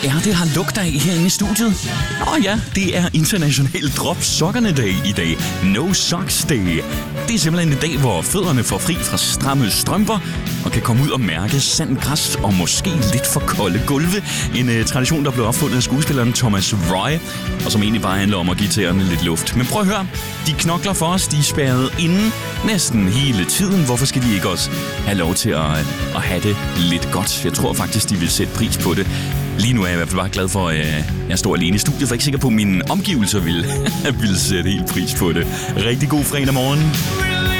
er det, har lugt af herinde i studiet? Ja, det er International Drop Sokkerne Dag i dag. No Socks Day. Det er simpelthen en dag, hvor fødderne får fri fra stramme strømper og kan komme ud og mærke sand græs og måske lidt for kolde gulve. En tradition, der blev opfundet af skuespilleren Thomas Roy, og som egentlig bare handler om at give tæerne lidt luft. Men prøv at høre, de knokler for os, de er spærret inde næsten hele tiden. Hvorfor skal de ikke også have lov til at have det lidt godt? Jeg tror faktisk, de vil sætte pris på det. Lige nu er jeg i hvert fald bare glad for, at jeg står alene i studiet, for jeg er ikke sikker på, at mine omgivelser vil sætte helt pris på det. Rigtig god fredag morgen.